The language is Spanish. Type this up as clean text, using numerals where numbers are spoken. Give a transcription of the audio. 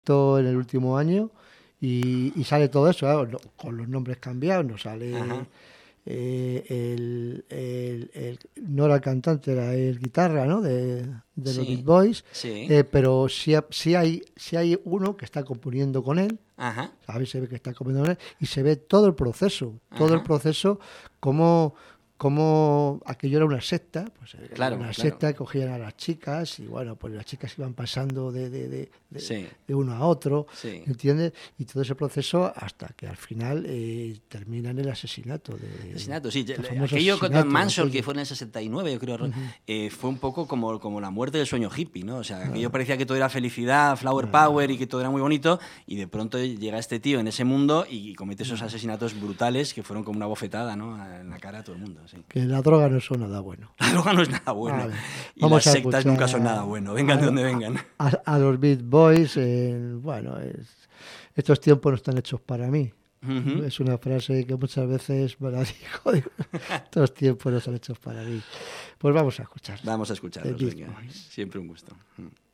todo en el último año y sale todo eso, claro, con los nombres cambiados, no sale Ajá. no era el cantante, era el guitarra, ¿no? De los Beat Sí, Boys, sí. pero sí hay uno que está componiendo con él, Ajá, ¿sabes? Se ve que está componiendo con él y se ve todo el ajá. proceso, como aquello era una secta, pues era Claro, una claro. secta, cogían a las chicas y bueno, pues las chicas iban pasando Sí, de uno a otro, sí. ¿entiendes? Y todo ese proceso hasta que al final termina en el asesinato, Asesinato, sí. el famoso Aquello con Don asesinato de Manson, que aquello. fue en el 69, yo creo, Ujú. fue un poco como la muerte del sueño hippie, ¿no? O sea, aquello Ah, parecía que todo era felicidad, flower power y que todo era muy bonito, y de pronto llega este tío en ese mundo y comete esos asesinatos brutales que fueron como una bofetada, ¿no? En la cara a todo el mundo, sí. que la droga no es nada bueno. La droga no es nada bueno, Vale, y las vamos a sectas nunca son escuchar nada bueno, vengan de donde vengan. a los Beat Boys. Bueno, estos tiempos no están hechos para mí. Ujú. Es una frase que muchas veces me la digo, estos tiempos no están hechos para mí. Pues vamos a escuchar Vamos a The escucharlos, Beat venga. Boys. Siempre un gusto.